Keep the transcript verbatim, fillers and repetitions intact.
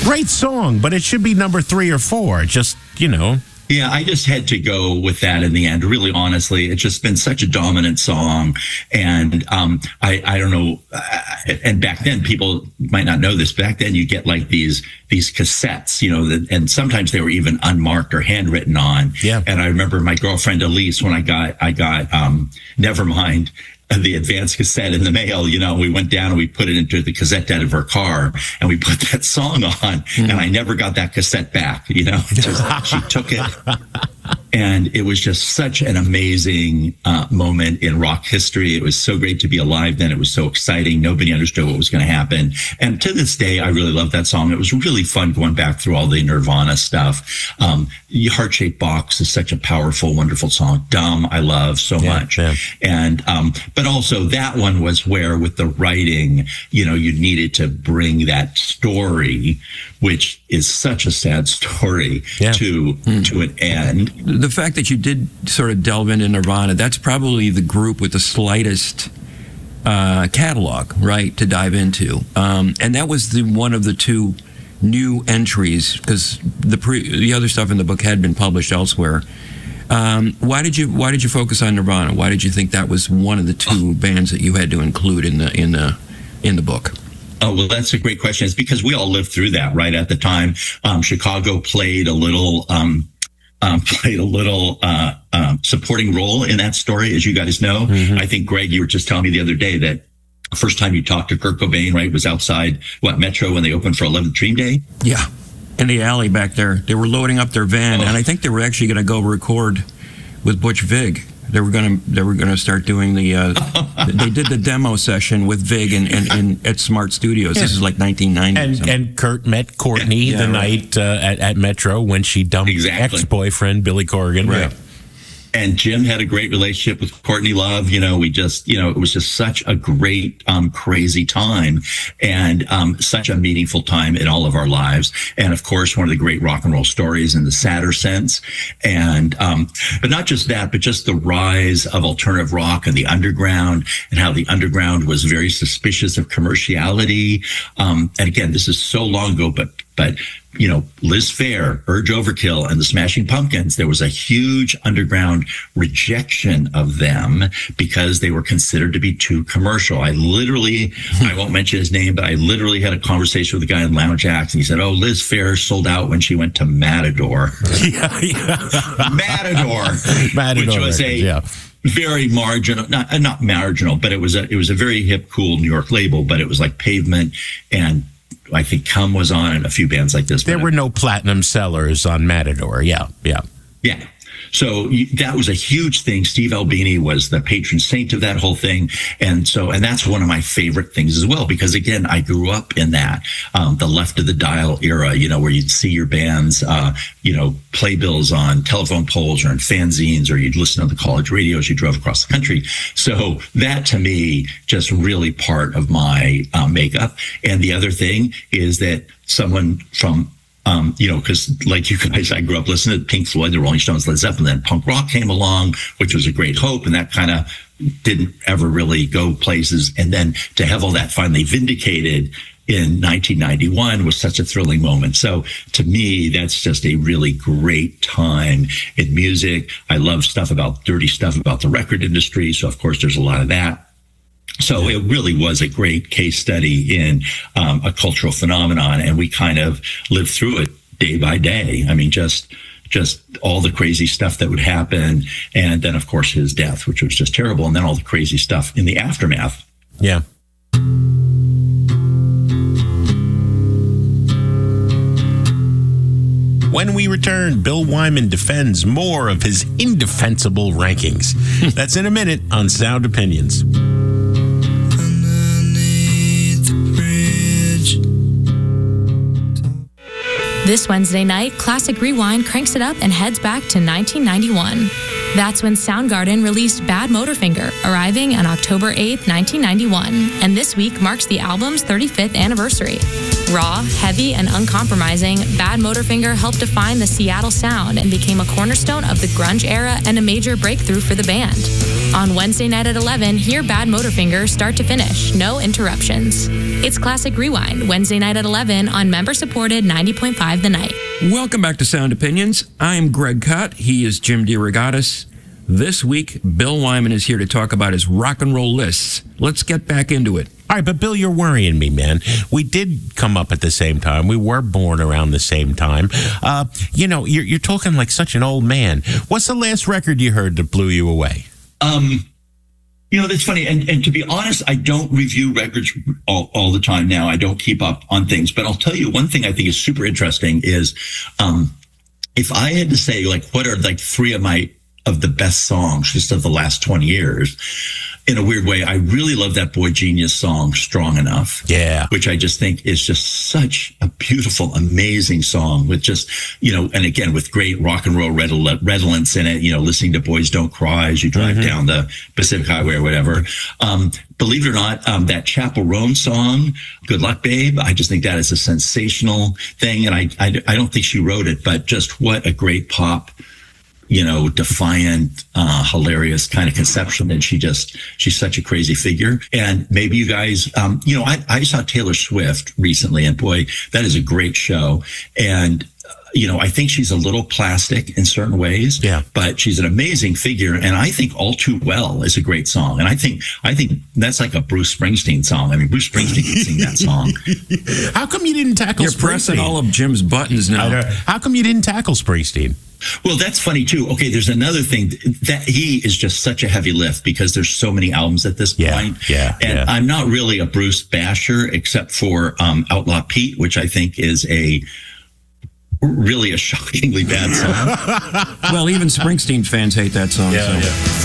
Great song, but it should be number three or four. Just, you know. Yeah, I just had to go with that in the end. Really, honestly, it's just been such a dominant song. And um, I, I don't know. Uh, and back then, people might not know this. Back then, you get like these these cassettes, you know, that, and sometimes they were even unmarked or handwritten on. Yeah. And I remember my girlfriend Elise, when I got I got um, Nevermind, the advanced cassette in the mail, you know, we went down and we put it into the cassette deck of her car and we put that song on, mm-hmm. and I never got that cassette back, you know, just, she took it. And it was just such an amazing uh, moment in rock history. It was so great to be alive then. It was so exciting. Nobody understood what was going to happen. And to this day, I really love that song. It was really fun going back through all the Nirvana stuff. Um, Heart-Shaped Box is such a powerful, wonderful song. Dumb, I love so yeah, much. Yeah. And, um, but also that one was where with the writing, you know, you needed to bring that story, which is such a sad story, yeah. to mm. to an end. The fact that you did sort of delve into Nirvana, that's probably the group with the slightest uh, catalog, right, to dive into. Um, and that was the one of the two new entries, because the pre, the other stuff in the book had been published elsewhere. Um, why did you Why did you focus on Nirvana? Why did you think that was one of the two oh. bands that you had to include in the in the in the book? Oh, well, that's a great question. It's because we all lived through that, right? At the time, um, Chicago played a little, um, um, played a little uh, uh, supporting role in that story, as you guys know. Mm-hmm. I think, Greg, you were just telling me the other day that the first time you talked to Kurt Cobain, right, was outside, what, Metro when they opened for eleventh Dream Day? Yeah, in the alley back there. They were loading up their van, oh. and I think they were actually going to go record with Butch Vig. They were going to they were going to start doing the uh, they did the demo session with Vig and, and, and at Smart Studios. Yeah. This is like nineteen ninety. And, and Kurt met Courtney yeah, the right. night uh, at, at Metro when she dumped exactly. ex-boyfriend Billy Corgan. Right. Yeah. And Jim had a great relationship with Courtney Love. You know, we just, you know, it was just such a great, um, crazy time and um, such a meaningful time in all of our lives. And of course, one of the great rock and roll stories in the sadder sense. And, um, but not just that, but just the rise of alternative rock and the underground and how the underground was very suspicious of commerciality. Um, and again, this is so long ago, but, but, you know, Liz Phair, Urge Overkill, and the Smashing Pumpkins, there was a huge underground rejection of them because they were considered to be too commercial. I literally, I won't mention his name, but I literally had a conversation with a guy in Lounge Acts, and he said, oh, Liz Phair sold out when she went to Matador. Yeah, yeah. Matador, Matador, which was a... Yeah. very marginal, not not marginal, but it was a it was a very hip, cool New York label, but it was like Pavement and I think Cum was on and a few bands like this. There were no platinum sellers on Matador. Yeah, yeah. Yeah. So that was a huge thing. Steve Albini was the patron saint of that whole thing. And so, and that's one of my favorite things as well, because again, I grew up in that, um, the left of the dial era, you know, where you'd see your bands, uh, you know, playbills on telephone poles or in fanzines, or you'd listen to the college radio as you drove across the country. So that to me, just really part of my uh, makeup. And the other thing is that someone from Um, you know, because like you guys, I grew up listening to Pink Floyd, the Rolling Stones, Led Zeppelin, then punk rock came along, which was a great hope, and that kind of didn't ever really go places. And then to have all that finally vindicated in nineteen ninety-one was such a thrilling moment. So to me, that's just a really great time in music. I love stuff about dirty stuff about the record industry. So of course, there's a lot of that. So it really was a great case study in um, a cultural phenomenon, and we kind of lived through it day by day. I mean, just just all the crazy stuff that would happen, and then, of course, his death, which was just terrible, and then all the crazy stuff in the aftermath. Yeah. When we return, Bill Wyman defends more of his indefensible rankings. That's in a minute on Sound Opinions. This Wednesday night, Classic Rewind cranks it up and heads back to nineteen ninety-one. That's when Soundgarden released Bad Motorfinger, arriving on October eighth, nineteen ninety-one. And this week marks the album's thirty-fifth anniversary. Raw, heavy, and uncompromising, Bad Motorfinger helped define the Seattle sound and became a cornerstone of the grunge era and a major breakthrough for the band. On Wednesday night at eleven, hear Bad Motorfinger start to finish, no interruptions. It's Classic Rewind, Wednesday night at eleven on member-supported ninety point five The Night. Welcome back to Sound Opinions. I'm Greg Kot. He is Jim DeRogatis. This week, Bill Wyman is here to talk about his rock and roll lists. Let's get back into it. All right, but Bill, you're worrying me, man. We did come up at the same time. We were born around the same time. Uh, you know, you're, you're talking like such an old man. What's the last record you heard that blew you away? Um, you know, that's funny. And, and to be honest, I don't review records all, all the time now. I don't keep up on things. But I'll tell you one thing I think is super interesting is um, if I had to say, like, what are like three of my of the best songs just of the last twenty years, in a weird way, I really love that Boy Genius song, Strong Enough. Yeah. Which I just think is just such a beautiful, amazing song with just, you know, and again, with great rock and roll redolence in it, you know, listening to Boys Don't Cry as you drive mm-hmm. down the Pacific Highway or whatever. Um, believe it or not, um, that Chappell Roan song, Good Luck Babe, I just think that is a sensational thing. And I, I, I don't think she wrote it, but just what a great pop, you know, defiant, uh, hilarious kind of conception. And she just, she's such a crazy figure. And maybe you guys, um, you know, I, I saw Taylor Swift recently, and boy, that is a great show. And, uh, you know, I think she's a little plastic in certain ways, yeah, but she's an amazing figure. And I think All Too Well is a great song. And I think, I think that's like a Bruce Springsteen song. I mean, Bruce Springsteen can sing that song. How come you didn't tackle You're Springsteen? pressing all of Jim's buttons now. How come you didn't tackle Springsteen? Well, that's funny, too. Okay, there's another thing that he is just such a heavy lift because there's so many albums at this yeah, point. Yeah, and yeah. I'm not really a Bruce basher except for um, Outlaw Pete, which I think is a really a shockingly bad song. Well, even Springsteen fans hate that song. Yeah, so. yeah.